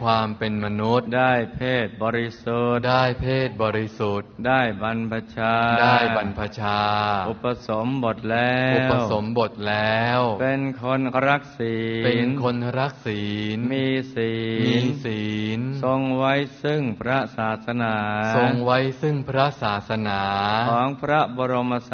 ความเป็นมนุษย์ได้เพศบริสุทธิ์ได้เพศบริสุทธิ์ได้บรรพชาได้บรรพชาอุปสมบทแล้วอุปสมบทแล้วเป็นคนรักศีลเป็นคนรักศีลมีศีลมีศีลทรงไว้ซึ่งพระศาสนาทรงไว้ซึ่งพระศาสนาของพระบรม